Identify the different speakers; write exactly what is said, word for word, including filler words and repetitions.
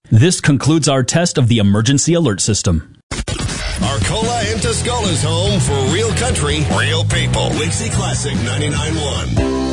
Speaker 1: This concludes our test of the emergency alert system.
Speaker 2: Arcola and Tuscola's home for real country, real people. Wixie Classic ninety-nine point one.